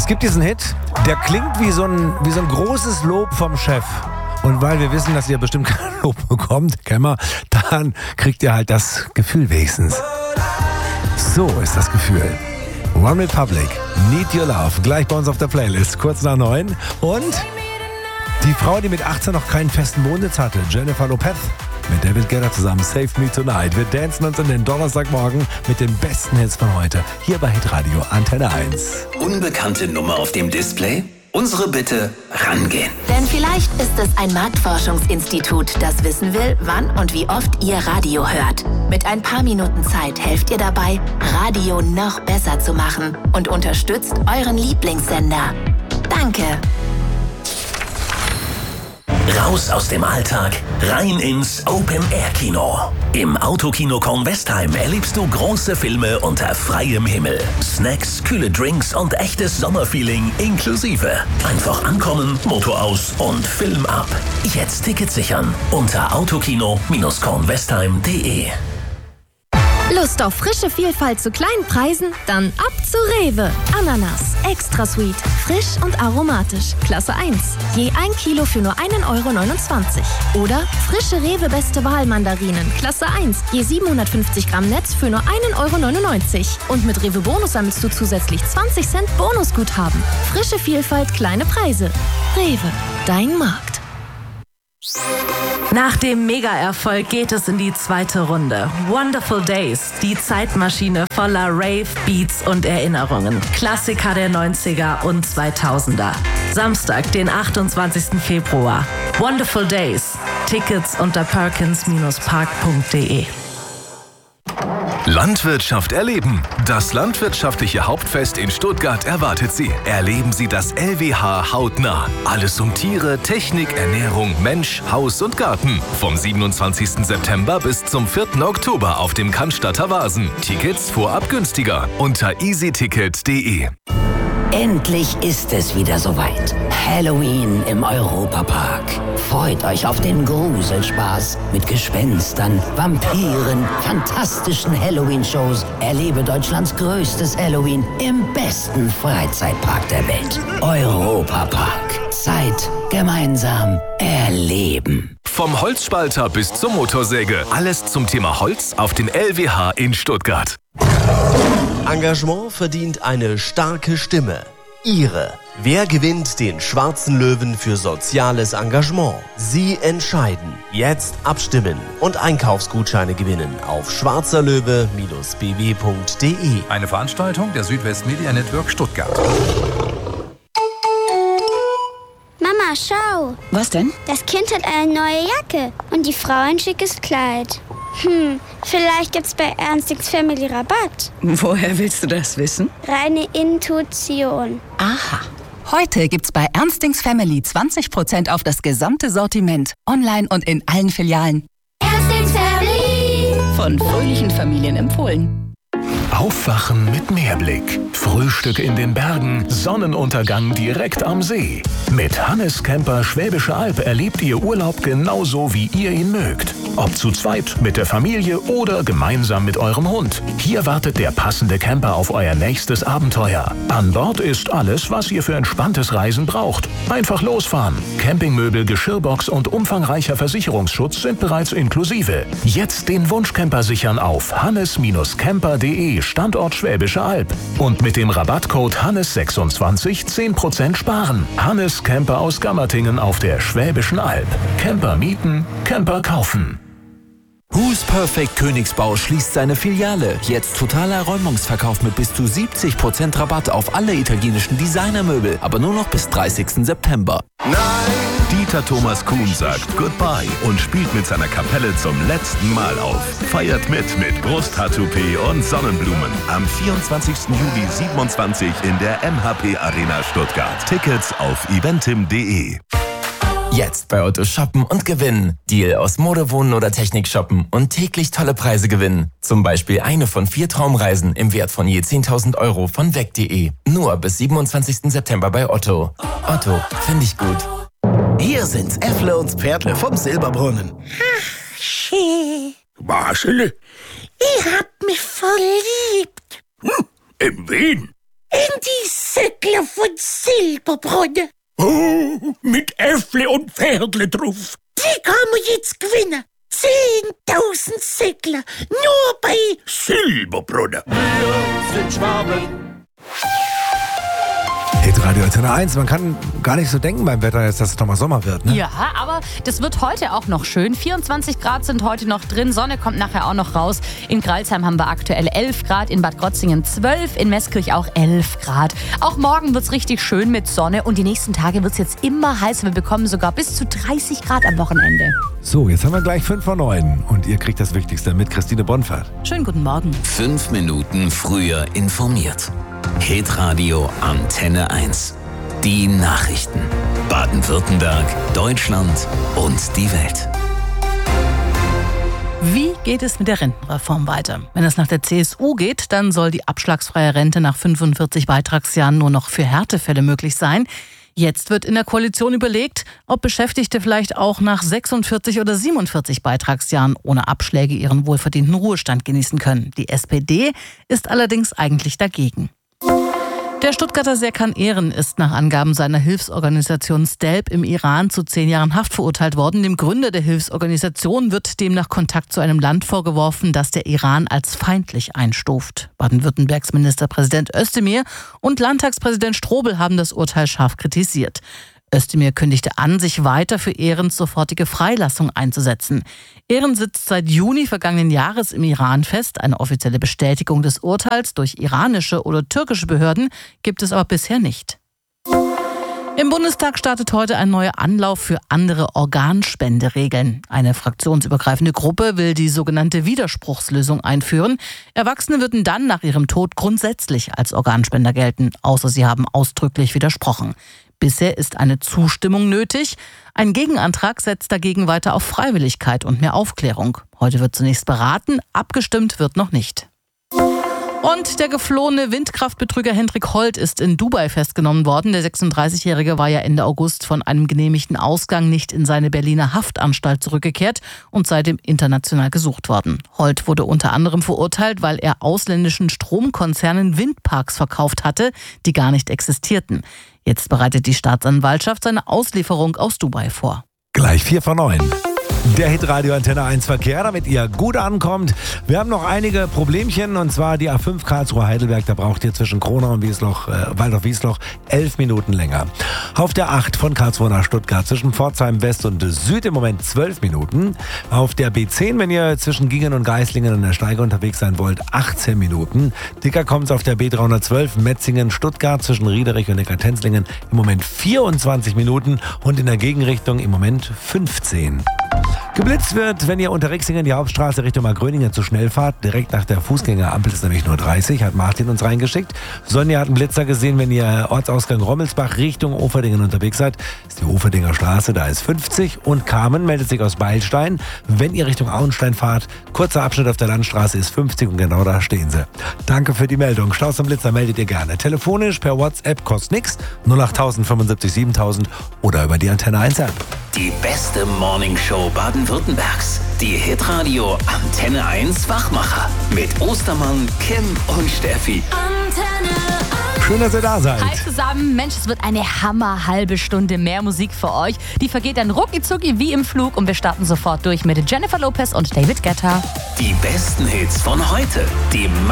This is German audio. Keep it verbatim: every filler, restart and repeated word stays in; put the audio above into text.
Es gibt diesen Hit, der klingt wie so ein, wie so ein großes Lob vom Chef. Und weil wir wissen, dass ihr bestimmt kein Lob bekommt, Kämmer, dann kriegt ihr halt das Gefühl wenigstens. So ist das Gefühl. One Republic, Need Your Love, gleich bei uns auf der Playlist, kurz nach neun. Und die Frau, die mit achtzehn noch keinen festen Wohnsitz hatte, Jennifer Lopez, mit David Guetta zusammen, Save Me Tonight. Wir dancen uns in den Donnerstagmorgen mit den besten Hits von heute, hier bei Hitradio Antenne eins. Unbekannte Nummer auf dem Display? Unsere Bitte, rangehen. Denn vielleicht ist es ein Marktforschungsinstitut, das wissen will, wann und wie oft ihr Radio hört. Mit ein paar Minuten Zeit helft ihr dabei, Radio noch besser zu machen und unterstützt euren Lieblingssender. Danke. Raus aus dem Alltag, rein ins Open-Air-Kino. Im Autokino Kornwestheim erlebst du große Filme unter freiem Himmel. Snacks, kühle Drinks und echtes Sommerfeeling inklusive. Einfach ankommen, Motor aus und Film ab. Jetzt Tickets sichern unter autokino Kornwestheim punkt de. Lust auf frische Vielfalt zu kleinen Preisen? Dann ab zu Rewe. Ananas, extra sweet, frisch und aromatisch. Klasse eins. Je ein Kilo für nur einen Euro neunundzwanzig. Oder frische Rewe Beste Wahl Mandarinen. Klasse eins. Je siebenhundertfünfzig Gramm Netz für nur einen Euro neunundneunzig. Und mit Rewe Bonus sammelst du zusätzlich zwanzig Cent Bonusguthaben. Frische Vielfalt, kleine Preise. Rewe, dein Markt. Nach dem Mega-Erfolg geht es in die zweite Runde. Wonderful Days, die Zeitmaschine voller Rave, Beats und Erinnerungen. Klassiker der neunziger und zweitausender. Samstag, den achtundzwanzigsten Februar. Wonderful Days. Tickets unter perkins park punkt de. Landwirtschaft erleben. Das landwirtschaftliche Hauptfest in Stuttgart erwartet Sie. Erleben Sie das L W H hautnah. Alles um Tiere, Technik, Ernährung, Mensch, Haus und Garten. Vom siebenundzwanzigsten September bis zum vierten Oktober auf dem Cannstatter Wasen. Tickets vorab günstiger unter easyticket punkt de. Endlich ist es wieder soweit. Halloween im Europapark. Freut euch auf den Gruselspaß mit Gespenstern, Vampiren, fantastischen Halloween-Shows. Erlebe Deutschlands größtes Halloween im besten Freizeitpark der Welt. Europapark. Zeit gemeinsam erleben. Vom Holzspalter bis zur Motorsäge. Alles zum Thema Holz auf den L W H in Stuttgart. Engagement verdient eine starke Stimme. Ihre. Wer gewinnt den Schwarzen Löwen für soziales Engagement? Sie entscheiden. Jetzt abstimmen und Einkaufsgutscheine gewinnen auf schwarzerlöwe Bindestrich b w punkt de. Eine Veranstaltung der Südwest Media Network Stuttgart. Mama, schau. Was denn? Das Kind hat eine neue Jacke und die Frau ein schickes Kleid. Hm, vielleicht gibt's bei Ernstings Family Rabatt. Woher willst du das wissen? Reine Intuition. Aha. Heute gibt's bei Ernstings Family zwanzig Prozent auf das gesamte Sortiment. Online und in allen Filialen. Ernstings Family. Von fröhlichen Familien empfohlen. Aufwachen mit Meerblick. Frühstück in den Bergen, Sonnenuntergang direkt am See. Mit Hannes Camper Schwäbische Alb erlebt ihr Urlaub genauso, wie ihr ihn mögt. Ob zu zweit, mit der Familie oder gemeinsam mit eurem Hund. Hier wartet der passende Camper auf euer nächstes Abenteuer. An Bord ist alles, was ihr für entspanntes Reisen braucht. Einfach losfahren. Campingmöbel, Geschirrbox und umfangreicher Versicherungsschutz sind bereits inklusive. Jetzt den Wunschcamper sichern auf hannes camper punkt de, Standort Schwäbische Alb. Und mit dem Rabattcode Hannes sechsundzwanzig zehn Prozent sparen. Hannes Camper aus Gammertingen auf der Schwäbischen Alb. Camper mieten, Camper kaufen. Who's Perfect Königsbau schließt seine Filiale. Jetzt totaler Räumungsverkauf mit bis zu siebzig Prozent Rabatt auf alle italienischen Designermöbel. Aber nur noch bis dreißigsten September. Nein! Dieter Thomas Kuhn sagt Goodbye und spielt mit seiner Kapelle zum letzten Mal auf. Feiert mit mit Brusttattoo-P und Sonnenblumen. Am vierundzwanzigsten Juli siebenundzwanzig in der M H P Arena Stuttgart. Tickets auf eventim punkt de. Jetzt bei Otto shoppen und gewinnen. Deal aus Mode, Wohnen oder Technik shoppen und täglich tolle Preise gewinnen. Zum Beispiel eine von vier Traumreisen im Wert von je zehntausend Euro von weg punkt de. Nur bis siebenundzwanzigsten September bei Otto. Otto, finde ich gut. Hier sind's Äffle und Pferdle vom Silberbrunnen. Ach, schön. Marcel, ich hab mich verliebt. Hm, in wen? In die Säckler von Silberbrunn. Oh, mit Äffle und Pferdle drauf. Die kann man jetzt gewinnen. zehntausend Säckler, nur bei Silberbrunn. Wir sind Schwaben. Hitradio Antenne eins, man kann gar nicht so denken beim Wetter jetzt, dass es nochmal Sommer wird, ne? Ja, aber das wird heute auch noch schön. vierundzwanzig Grad sind heute noch drin, Sonne kommt nachher auch noch raus. In Greilsheim haben wir aktuell elf Grad, in Bad Krotzingen zwölf, in Meßkirch auch elf Grad. Auch morgen wird's richtig schön mit Sonne und die nächsten Tage wird's jetzt immer heißer. Wir bekommen sogar bis zu dreißig Grad am Wochenende. So, jetzt haben wir gleich fünf vor neun und ihr kriegt das Wichtigste mit Christine Bonfert. Schönen guten Morgen. Fünf Minuten früher informiert. Hitradio Antenne eins. Die Nachrichten. Baden-Württemberg, Deutschland und die Welt. Wie geht es mit der Rentenreform weiter? Wenn es nach der C S U geht, dann soll die abschlagsfreie Rente nach fünfundvierzig Beitragsjahren nur noch für Härtefälle möglich sein. Jetzt wird in der Koalition überlegt, ob Beschäftigte vielleicht auch nach sechsundvierzig oder siebenundvierzig Beitragsjahren ohne Abschläge ihren wohlverdienten Ruhestand genießen können. Die S P D ist allerdings eigentlich dagegen. Der Stuttgarter Serkan Ehren ist nach Angaben seiner Hilfsorganisation STELP im Iran zu zehn Jahren Haft verurteilt worden. Dem Gründer der Hilfsorganisation wird demnach Kontakt zu einem Land vorgeworfen, das der Iran als feindlich einstuft. Baden-Württembergs Ministerpräsident Özdemir und Landtagspräsident Strobel haben das Urteil scharf kritisiert. Özdemir kündigte an, sich weiter für Ehrens sofortige Freilassung einzusetzen. Ehren sitzt seit Juni vergangenen Jahres im Iran fest. Eine offizielle Bestätigung des Urteils durch iranische oder türkische Behörden gibt es aber bisher nicht. Im Bundestag startet heute ein neuer Anlauf für andere Organspenderegeln. Eine fraktionsübergreifende Gruppe will die sogenannte Widerspruchslösung einführen. Erwachsene würden dann nach ihrem Tod grundsätzlich als Organspender gelten, außer sie haben ausdrücklich widersprochen. Bisher ist eine Zustimmung nötig. Ein Gegenantrag setzt dagegen weiter auf Freiwilligkeit und mehr Aufklärung. Heute wird zunächst beraten, abgestimmt wird noch nicht. Und der geflohene Windkraftbetrüger Hendrik Holt ist in Dubai festgenommen worden. Der sechsunddreißigjährige war ja Ende August von einem genehmigten Ausgang nicht in seine Berliner Haftanstalt zurückgekehrt und seitdem international gesucht worden. Holt wurde unter anderem verurteilt, weil er ausländischen Stromkonzernen Windparks verkauft hatte, die gar nicht existierten. Jetzt bereitet die Staatsanwaltschaft seine Auslieferung aus Dubai vor. Gleich vier vor neun. Der Hitradio Antenne eins Verkehr, damit ihr gut ankommt. Wir haben noch einige Problemchen, und zwar die A fünf Karlsruhe-Heidelberg. Da braucht ihr zwischen Kronau und Wiesloch, äh, Waldorf-Wiesloch elf Minuten länger. Auf der acht von Karlsruhe nach Stuttgart zwischen Pforzheim West und Süd im Moment zwölf Minuten. Auf der B zehn, wenn ihr zwischen Gingen und Geislingen an der Steige unterwegs sein wollt, achtzehn Minuten. Dicker kommt es auf der B dreihundertzwölf Metzingen-Stuttgart zwischen Riederich und Neckartenzlingen im Moment vierundzwanzig Minuten und in der Gegenrichtung im Moment fünfzehn. Geblitzt wird, wenn ihr unter Rixingen die Hauptstraße Richtung Markgröningen zu schnell fahrt. Direkt nach der Fußgängerampel ist nämlich nur dreißig, hat Martin uns reingeschickt. Sonja hat einen Blitzer gesehen, wenn ihr Ortsausgang Rommelsbach Richtung Oferdingen unterwegs seid. Ist die Oferdinger Straße, da ist fünfzig. Und Carmen meldet sich aus Beilstein. Wenn ihr Richtung Auenstein fahrt, kurzer Abschnitt auf der Landstraße ist fünfzig und genau da stehen sie. Danke für die Meldung. Staus am Blitzer meldet ihr gerne. Telefonisch, per WhatsApp, kostet nix. null acht null null fünfundsiebzig siebentausend oder über die Antenne eins App. Die beste Morningshow Baden-Württembergs. Die Hitradio Antenne eins Wachmacher. Mit Ostermann, Kim und Steffi. Antenne eins. Schön, dass ihr da seid. Hi zusammen. Mensch, es wird eine hammer halbe Stunde mehr Musik für euch. Die vergeht dann rucki-zucki wie im Flug und wir starten sofort durch mit Jennifer Lopez und David Guetta. Die besten Hits von heute. Die